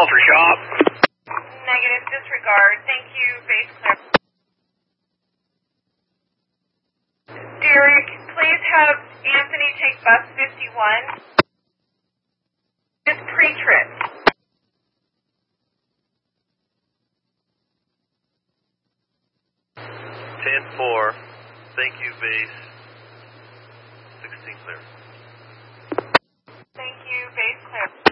Call for shop. Negative, disregard. Thank you, base clear. Derek, please have Anthony take bus 51. It's pre-trip. 10-4. Thank you, base. 16 clear. Thank you, base clear.